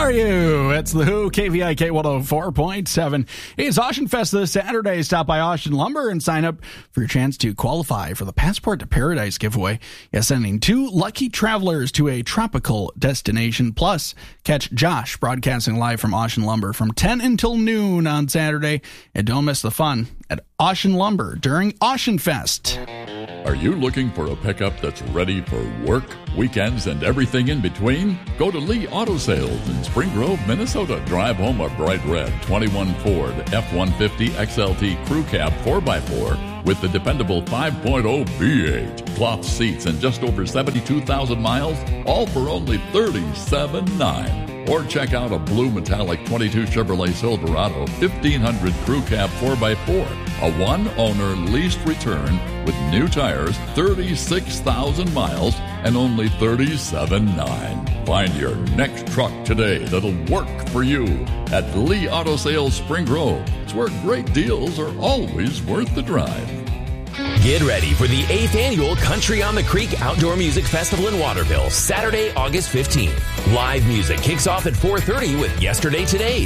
are you? It's the Who, KVIK 104.7. It's Auction Fest this Saturday. Stop by Auction Lumber and sign up for your chance to qualify for the Passport to Paradise giveaway. Yes, sending 2 lucky travelers to a tropical destination. Plus, catch Josh broadcasting live from Auction Lumber from 10 until noon on Saturday. And don't miss the fun at Auction Lumber during Auction Fest. Are you looking for a pickup that's ready for work, weekends, and everything in between? Go to Lee Auto Sales in Spring Grove, Minnesota. Drive home a bright red 21 Ford F-150 XLT Crew Cab 4x4 with the dependable 5.0 V8, cloth seats, and just over 72,000 miles, all for only $37,900. Or check out a blue metallic 22 Chevrolet Silverado 1500 Crew Cab 4x4, a one-owner leased return with new tires, 36,000 miles, and only $37,900. Find your next truck today that'll work for you at Lee Auto Sales Spring Grove. It's where great deals are always worth the drive. Get ready for the 8th Annual Country on the Creek Outdoor Music Festival in Waterville, Saturday, August 15th. Live music kicks off at 4:30 with Yesterday Today,